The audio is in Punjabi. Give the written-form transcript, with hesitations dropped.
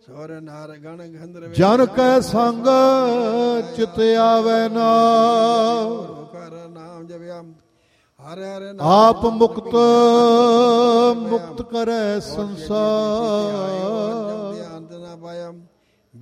ਸੋਰ ਨਾਰ ਗਣ ਗੰਧਰਵ ਜਨ ਕੈ ਸੰਗ ਚਿਤ ਆਵੈ ਨਾ। ਕਰ ਨਾਮ ਜਪਿਆ ਹਰਿ ਹਰਿ ਨਾਮ ਆਪ ਮੁਕਤ ਮੁਕਤ ਕਰੈ ਸੰਸਾਰ। ਅੰਤ ਨਾ ਪਾਇਆ